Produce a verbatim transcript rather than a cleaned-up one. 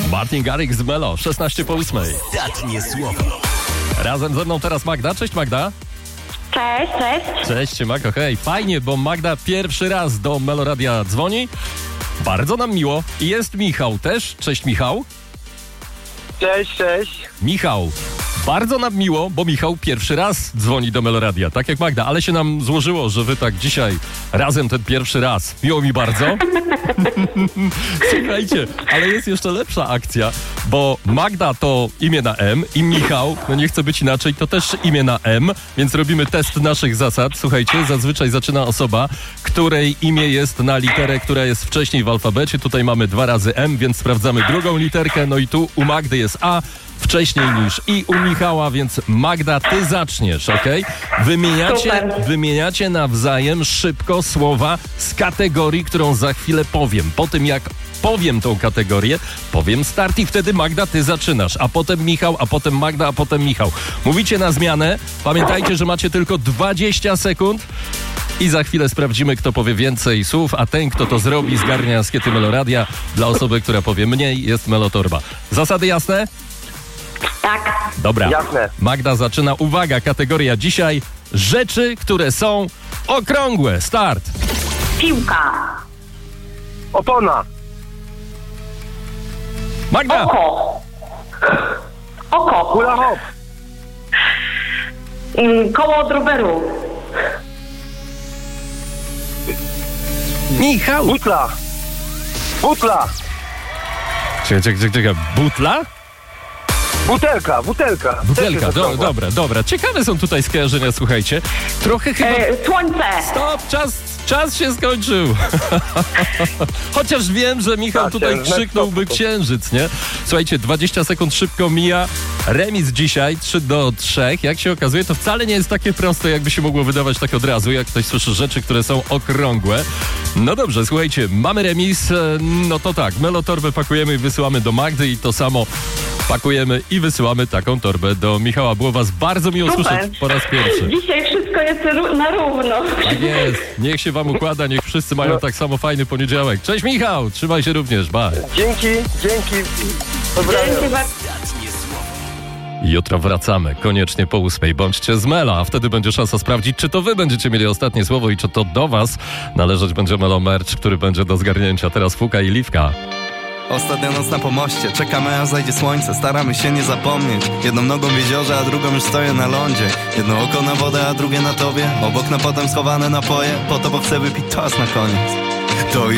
Martin Garrix z Melo, szesnaście po ósmej. Ostatnie słowo. Razem ze mną teraz Magda. Cześć Magda. Cześć, cześć. Cześć Magda, hej. Fajnie, bo Magda pierwszy raz do Meloradia dzwoni. Bardzo nam miło. I jest Michał też. Cześć Michał. Cześć, cześć. Michał. Bardzo nam miło, bo Michał pierwszy raz dzwoni do Meloradia, tak jak Magda, ale się nam złożyło, że wy tak dzisiaj razem ten pierwszy raz. Miło mi bardzo. Słuchajcie, ale jest jeszcze lepsza akcja, bo Magda to imię na M i Michał, no nie chce być inaczej, to też imię na M, więc robimy test naszych zasad. Słuchajcie, zazwyczaj zaczyna osoba, której imię jest na literę, która jest wcześniej w alfabecie. Tutaj mamy dwa razy M, więc sprawdzamy drugą literkę, no i tu u Magdy jest A, wcześniej niż i u Michała, więc Magda, ty zaczniesz, okej? Okay? Wymieniacie, wymieniacie nawzajem szybko słowa z kategorii, którą za chwilę powiem. Po tym jak powiem tą kategorię, powiem start i wtedy Magda, ty zaczynasz, a potem Michał, a potem Magda, a potem Michał. Mówicie na zmianę, pamiętajcie, że macie tylko dwadzieścia sekund i za chwilę sprawdzimy, kto powie więcej słów, a ten, kto to zrobi, zgarnia skiety Meloradia. Dla osoby, która powie mniej, jest Melotorba. Zasady jasne? Tak. Dobra. Jasne. Magda zaczyna. Uwaga, kategoria dzisiaj. Rzeczy, które są okrągłe. Start. Piłka. Opona. Magda. Oko. Oko. Hula hop. Mm, Koło od roweru. Michał. Butla. Butla. Czekaj, czekaj, czekaj. Butla? Butelka, butelka. Też Butelka. jest Do, okrągła. dobra, dobra. Ciekawe są tutaj skojarzenia, słuchajcie. Trochę chyba... E, słońce. Stop, czas, czas się skończył. Chociaż wiem, że Michał Tak, tutaj księżyc, krzyknąłby stop. księżyc, nie? Słuchajcie, dwadzieścia sekund szybko mija. Remis dzisiaj trzy do trzech. Jak się okazuje, to wcale nie jest takie proste, jakby się mogło wydawać tak od razu, jak ktoś słyszy rzeczy, które są okrągłe. No dobrze, słuchajcie, mamy remis. No to tak, Melotorbę pakujemy i wysyłamy do Magdy i to samo pakujemy i wysyłamy taką torbę do Michała. Było was bardzo miło Super. słyszeć po raz pierwszy. Dzisiaj wszystko jest ró- na równo. Tak jest. Niech się wam układa, niech wszyscy mają No. tak samo fajny poniedziałek. Cześć Michał, trzymaj się również, bye. Dzięki, dzięki. Pozdrawiam. Dzięki bardzo. Ostatnie słowo. Jutro wracamy, koniecznie po ósmej. Bądźcie z Mela, a wtedy będzie szansa sprawdzić, czy to wy będziecie mieli ostatnie słowo i czy to do was należeć będzie Melo Merch, który będzie do zgarnięcia. Teraz Fuka i Liwka. Ostatnia noc na pomoście, czekamy aż zajdzie słońce, staramy się nie zapomnieć. Jedną nogą w jeziorze, a drugą już stoję na lądzie. Jedno oko na wodę, a drugie na tobie. Obok na potem schowane napoje, po to, bo chcę wypić toast na koniec. To